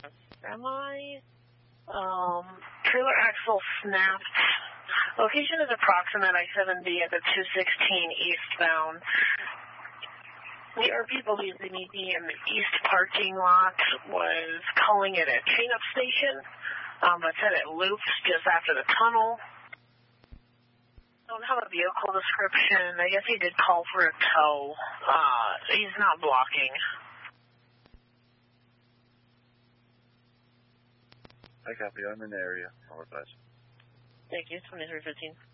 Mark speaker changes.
Speaker 1: Semi. Trailer axle snapped. Location is approximate I-70 at the 216 eastbound. The RP believes the ED in the east parking lot was calling it a chain-up station, but said it loops just after the tunnel. Don't have a vehicle description. I guess he did call for a tow. He's not blocking.
Speaker 2: I copy. I'm in the area. I'll advise.
Speaker 1: Thank you. 2315.